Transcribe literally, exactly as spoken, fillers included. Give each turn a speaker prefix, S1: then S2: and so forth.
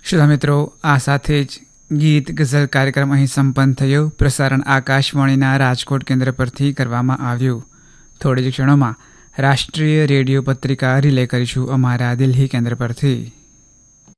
S1: શ્રોતા મિત્રો, આ સાથે જ ગીત ગઝલ કાર્યક્રમ અહીં સંપન્ન થયો. પ્રસારણ આકાશવાણીના રાજકોટ કેન્દ્ર પરથી કરવામાં આવ્યું. થોડી જ ક્ષણોમાં રાષ્ટ્રીય રેડિયો પત્રિકા રિલે કરીશું અમારા દિલ્હી કેન્દ્ર પરથી.